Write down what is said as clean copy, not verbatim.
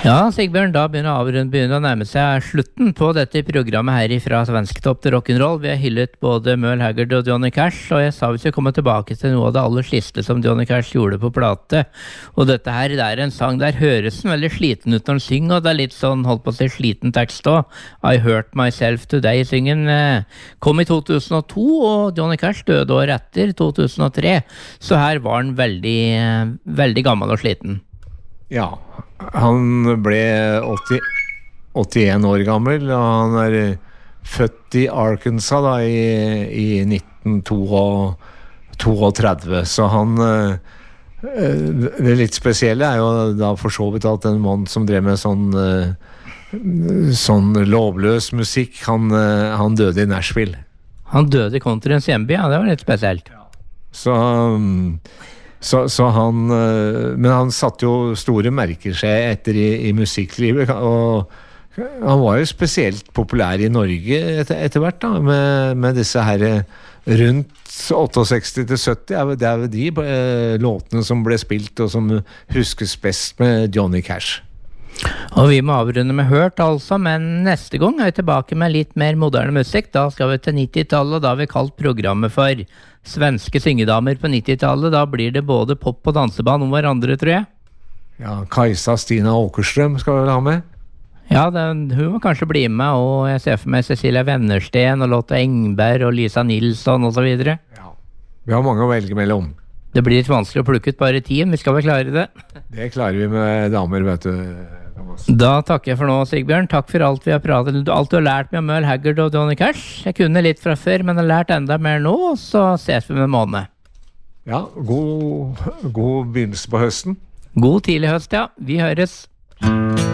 Ja, Sigbjørn, da begynner å nærme seg slutten på dette programmet her fra Svensketopp til rock'n'roll. Vi har hyllet både Merle Haggard og Johnny Cash, og jeg sa vi skulle komme tilbake til noe av det aller siste som Johnny Cash gjorde på plate. Og dette her, det er en sang der høres den veldig sliten ut når han synger, og det er litt sånn, holdt på å si, sliten tekst også. I Hurt Myself Today, syngen kom i 2002, og Johnny Cash døde år etter 2003. Så her var han veldig gammel og sliten. Ja, han ble 81 år gammel, og han er født i Arkansas da, i 1932, så han det litt spesielle er jo da for så vidt at en mann som drev med sånn lovløs musikk, han døde i Nashville. Han døde i countryens hjemby, ja, det var litt spesielt. Så han, men han satt jo store merker seg etter i musikklivet, og han var jo spesielt populær i Norge etter hvert da, med disse her rundt 68-70, det er jo de låtene som ble spilt og som huskes best med Johnny Cash. Og vi må avrunde med hørt altså, men neste gang er vi tilbake med litt mer moderne musikk. Da skal vi til 90-tallet, da har vi kalt programmet for Svenske syngedamer på 90-tallet. Da blir det både pop og danseband om hverandre, tror jeg. Ja, Kajsa Stina Åkerstrøm skal vi vel ha med? Ja, hun må kanskje bli med, og jeg ser for meg Cecilia Wennersten og Lotte Engberg og Lisa Nilsson og så videre. Ja, vi har mange å velge mellom. Det blir litt vanskelig å plukke ut bare 10, vi skal vel klare det. Det klarer vi med damer, vet du. Da takker jeg for nå, Sigbjørn. Takk for alt vi har pratet, alt du har lært meg om Merle Haggard og Johnny Cash. Jeg kunne litt fra før, men har lært enda mer nå, og så ses vi med en måned. Ja, god begynnelse på høsten. God tidlig høst, ja. Vi høres.